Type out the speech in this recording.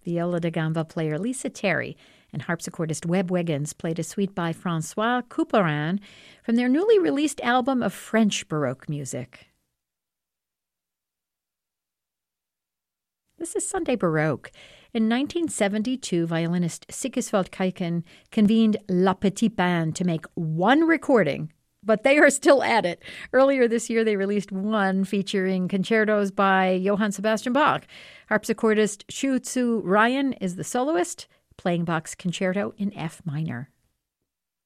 Viola da gamba player Lisa Terry and harpsichordist Webb Wiggins played a suite by Francois Couperin from their newly released album of French Baroque music. This is Sunday Baroque. In 1972, violinist Sigiswald Kaiken convened La Petite Band to make one recording, but they are still at it. Earlier this year, they released one featuring concertos by Johann Sebastian Bach. Harpsichordist Shu Tzu Ryan is the soloist, playing Bach's concerto in F minor.